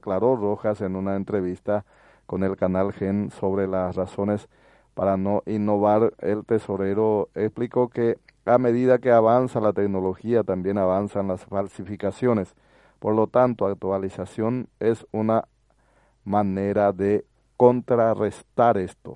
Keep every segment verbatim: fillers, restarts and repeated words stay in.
aclaró Rojas en una entrevista con el canal Gen sobre las razones para no innovar. El tesorero explicó que a medida que avanza la tecnología, también avanzan las falsificaciones. Por lo tanto, actualización es una manera de contrarrestar esto.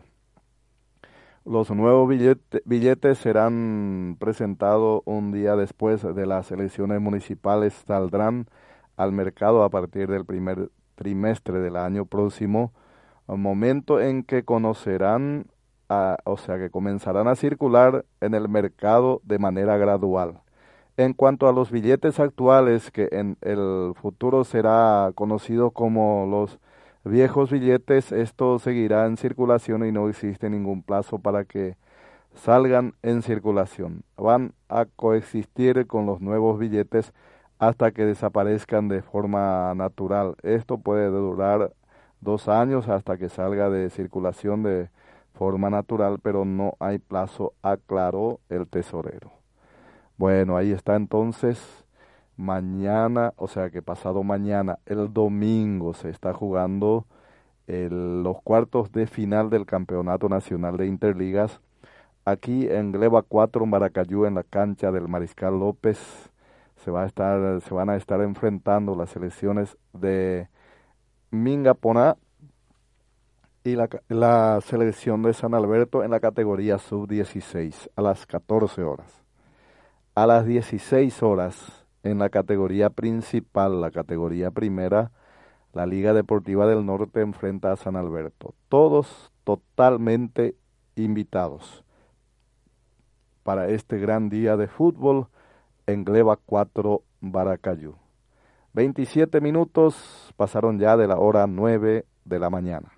Los nuevos billete- billetes serán presentados un día después de las elecciones municipales. Saldrán al mercado a partir del primer trimestre del año próximo, momento en que conocerán, a- o sea, que comenzarán a circular en el mercado de manera gradual. En cuanto a los billetes actuales, que en el futuro será conocido como los viejos billetes, esto seguirá en circulación y no existe ningún plazo para que salgan en circulación. Van a coexistir con los nuevos billetes hasta que desaparezcan de forma natural. Esto puede durar dos años hasta que salga de circulación de forma natural, pero no hay plazo, aclaró el tesorero. Bueno, ahí está entonces. Mañana, o sea que pasado mañana, el domingo, se está jugando el- los cuartos de final del Campeonato Nacional de Interligas. Aquí en Gleba cuatro, Maracayú, en la cancha del Mariscal López, se va a estar, se van a estar enfrentando las selecciones de Mingaponá y la, ca- la selección de San Alberto en la categoría sub dieciséis a las catorce horas. A las dieciséis horas, en la categoría principal, la categoría primera, la Liga Deportiva del Norte enfrenta a San Alberto. Todos totalmente invitados para este gran día de fútbol en Gleba cuatro, Baracayú. veintisiete minutos pasaron ya de la hora nueve de la mañana.